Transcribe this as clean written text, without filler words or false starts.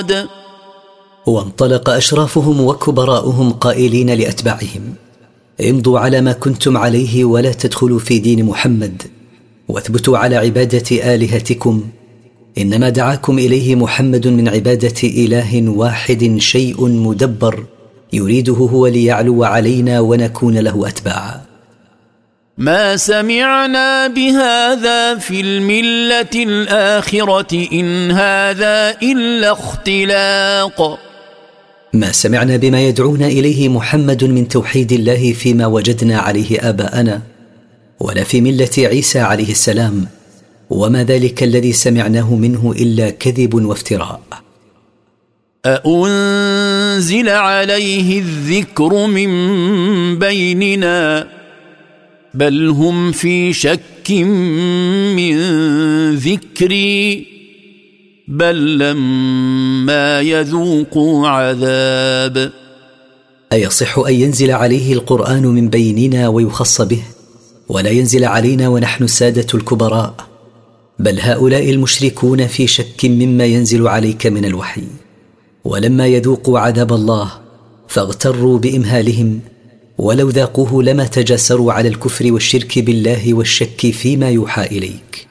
وانطلق أشرافهم وكبراؤهم قائلين لأتباعهم: امضوا على ما كنتم عليه ولا تدخلوا في دين محمد، واثبتوا على عبادة آلهتكم، إنما دعاكم إليه محمد من عبادة إله واحد شيء مدبر يريده هو ليعلو علينا ونكون له أتباعا. ما سمعنا بهذا في الملة الآخرة إن هذا إلا اختلاق. ما سمعنا بما يدعونا إليه محمد من توحيد الله فيما وجدنا عليه آباءنا، ولا في ملة عيسى عليه السلام، وما ذلك الذي سمعناه منه إلا كذب وافتراء. أأنزل عليه الذكر من بيننا بل هم في شك من ذكري بل لما يذوقوا عذاب. أيصح أن ينزل عليه القرآن من بيننا ويخص به، ولا ينزل علينا ونحن السادة الكبراء؟ بل هؤلاء المشركون في شك مما ينزل عليك من الوحي، ولما يذوقوا عذاب الله فاغتروا بإمهالهم، ولو ذاقوه لما تجاسروا على الكفر والشرك بالله والشك فيما يوحى إليك.